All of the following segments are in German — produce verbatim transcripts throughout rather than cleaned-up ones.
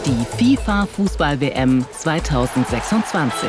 die FIFA-Fußball-W M zweitausendsechsundzwanzig.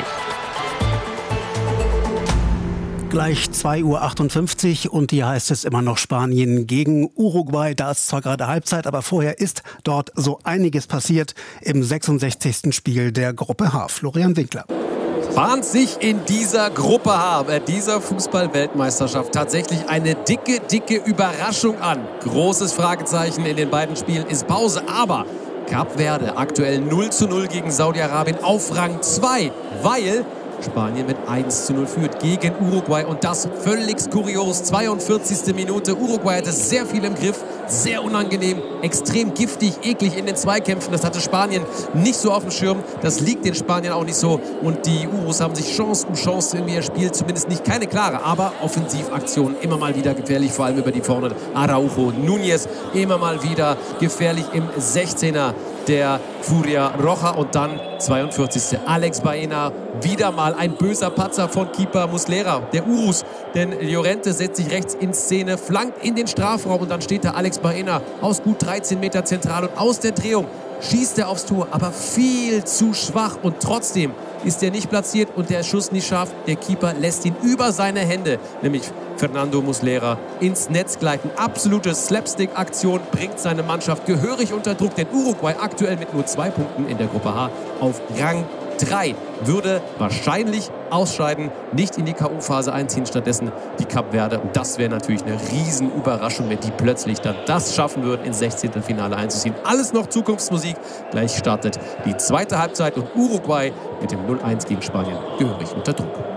Gleich zwei Uhr achtundfünfzig und hier heißt es immer noch Spanien gegen Uruguay. Da ist zwar gerade Halbzeit, aber vorher ist dort so einiges passiert im sechsundsechzigsten Spiel der Gruppe H. Florian Winkler. Bahnt sich in dieser Gruppe H, äh, dieser Fußball-Weltmeisterschaft tatsächlich eine dicke, dicke Überraschung an. Großes Fragezeichen, in den beiden Spielen ist Pause, aber Kap Verde aktuell null zu null gegen Saudi-Arabien auf Rang zwei, weil Spanien mit eins zu null führt gegen Uruguay und das völlig kurios. zweiundvierzigste Minute. Uruguay hatte sehr viel im Griff, sehr unangenehm, extrem giftig, eklig in den Zweikämpfen. Das hatte Spanien nicht so auf dem Schirm. Das liegt den Spaniern auch nicht so. Und die Urus haben sich Chance um Chance in ihr Spiel, zumindest nicht keine klare, aber Offensivaktionen immer mal wieder gefährlich, vor allem über die vorne. Araujo, Núñez immer mal wieder gefährlich im sechzehner der Furia Roja und dann zweiundvierzigste Alex Baena, wieder mal ein böser Patzer von Keeper Muslera, der Urus, denn Llorente setzt sich rechts in Szene, flankt in den Strafraum und dann steht da Alex Baena aus gut dreizehn Meter zentral und aus der Drehung schießt er aufs Tor, aber viel zu schwach und trotzdem ist er nicht platziert und der Schuss nicht scharf. Der Keeper lässt ihn über seine Hände, nämlich Fernando Muslera, ins Netz gleiten. Absolute Slapstick-Aktion, bringt seine Mannschaft gehörig unter Druck, denn Uruguay aktuell mit nur zwei Punkten in der Gruppe H auf Rang drei würde wahrscheinlich ausscheiden, nicht in die K O-Phase einziehen, stattdessen die Kap Verde. Und das wäre natürlich eine riesen Überraschung, wenn die plötzlich dann das schaffen würden, ins sechzehnte Finale einzuziehen. Alles noch Zukunftsmusik. Gleich startet die zweite Halbzeit und Uruguay mit dem null eins gegen Spanien gehörig unter Druck.